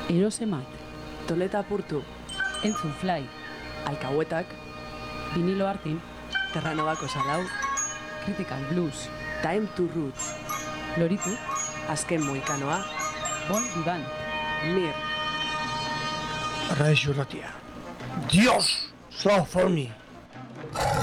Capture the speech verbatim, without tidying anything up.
Erosemat, Toleta Apurtu, Entzun Fly, Alcahuetak, Vinilo Artin, Terranobako Salau, Critical Blues, Time to Roots, Loritu, Azken Moikanoa, Bon Vivant, Mir, Radio Ratia. Dios, South Phony.